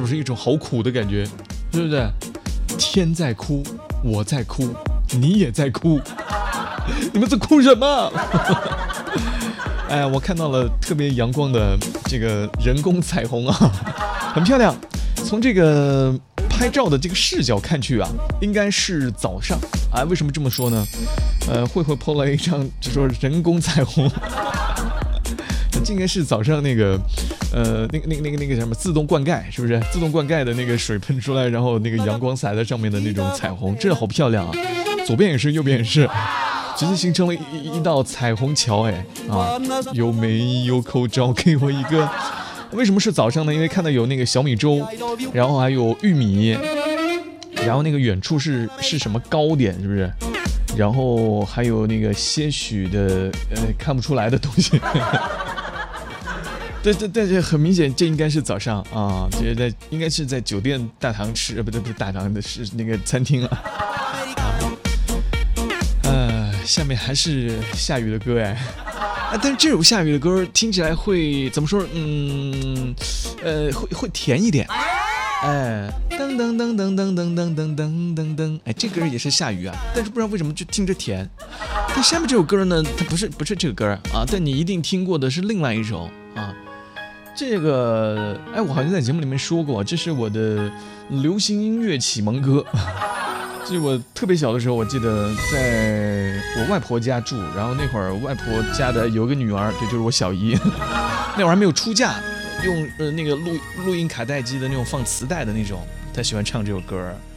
种是一种好苦的感觉，是不是？天在哭，我在哭，你也在哭，你们在哭什么？哎，我看到了特别阳光的这个人工彩虹啊，很漂亮。从这个拍照的这个视角看去啊，应该是早上啊。为什么这么说呢？慧慧 po 了一张就说人工彩虹，这应该是早上那个那个什么自动灌溉，是不是？自动灌溉的那个水喷出来，然后那个阳光洒在上面的那种彩虹，真的好漂亮啊！左边也是，右边也是。直接形成了一道彩虹桥，哎啊！有没有口罩给我一个？为什么是早上呢？因为看到有那个小米粥，然后还有玉米，然后那个远处是什么糕点，是不是？然后还有那个些许的看不出来的东西。对，很明显，这应该是早上啊，这应该是在酒店大堂吃，不是大堂的是那个餐厅啊。下面还是下雨的歌哎，但是这首下雨的歌听起来会怎么说？会甜一点。哎，噔噔噔噔噔噔噔噔噔噔噔，哎，这歌也是下雨啊，但是不知道为什么就听着甜。但下面这首歌呢，它不是这个歌啊，但你一定听过的是另外一首啊。这个，哎，我好像在节目里面说过，这是我的流行音乐启蒙歌。就是我特别小的时候，我记得在我外婆家住，然后那会儿外婆家的有个女儿，对，就是我小姨，那会儿还没有出嫁，用那个录音卡带机的那种放磁带的那种，她喜欢唱这首歌，